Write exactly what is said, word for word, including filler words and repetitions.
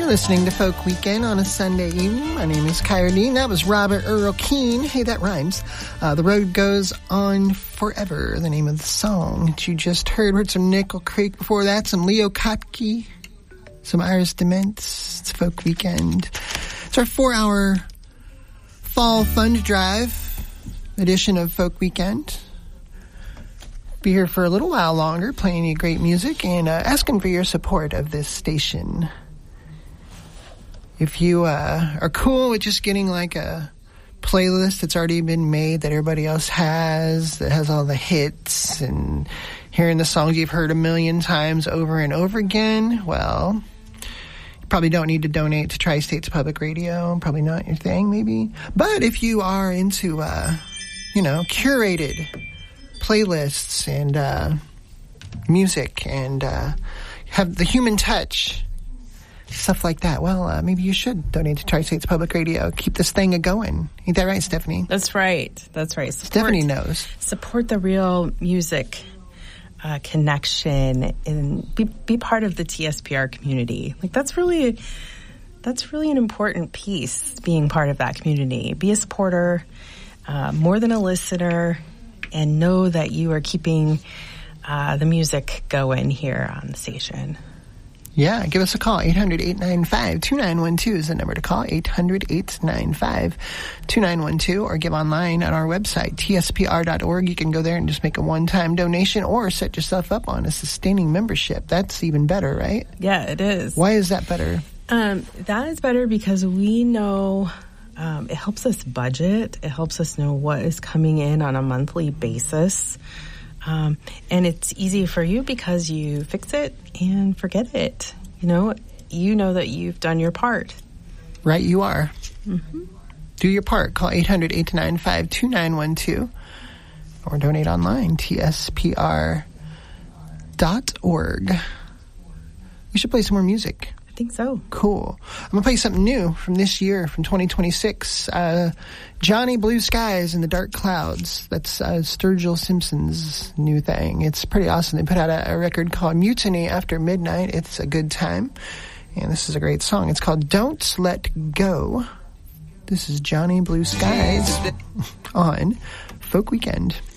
You're listening to Folk Weekend on a Sunday evening. My name is Kyra Dean. That was Robert Earl Keen. Hey, that rhymes. Uh, the Road Goes On Forever, the name of the song that you just heard. We heard some Nickel Creek before that, some Leo Kottke, some Iris Dements. It's Folk Weekend. It's our four-hour fall fund drive edition of Folk Weekend. Be here for a little while longer, playing you great music and uh, asking for your support of this station. If you uh, are cool with just getting like a playlist that's already been made that everybody else has, that has all the hits and hearing the songs you've heard a million times over and over again, well, you probably don't need to donate to Tri-States Public Radio. Probably not your thing, maybe. But if you are into, uh, you know, curated playlists and uh, music and uh, have the human touch, stuff like that, well, uh, maybe you should donate to Tri-States Public Radio. Keep this thing a-going. Ain't that right, Stephanie? That's right. That's right. Support, Stephanie knows. Support the real music uh, connection and be be part of the T S P R community. Like, that's really, that's really an important piece, being part of that community. Be a supporter, uh, more than a listener, and know that you are keeping uh, the music going here on the station. Yeah, give us a call. eight hundred, eight nine five, two nine one two is the number to call. eight hundred, eight nine five, two nine one two, or give online on our website, T S P R dot org. You can go there and just make a one-time donation or set yourself up on a sustaining membership. That's even better, right? Yeah, it is. Why is that better? Um, that is better because we know um, it helps us budget. It helps us know what is coming in on a monthly basis. Um, and it's easy for you because you fix it and forget it. You know, you know that you've done your part. Right, you are. Mm-hmm. Do your part. Call eight hundred, eight nine five, two nine one two or donate online, T S P R dot org. We should play some more music. I think so. Cool. I'm going to play something new from this year, from twenty twenty-six. Uh, Johnny Blue Skies and the Dark Clouds. That's uh, Sturgill Simpson's new thing. It's pretty awesome. They put out a, a record called Mutiny After Midnight. It's a good time. And this is a great song. It's called Don't Let Go. This is Johnny Blue Skies on Folk Weekend.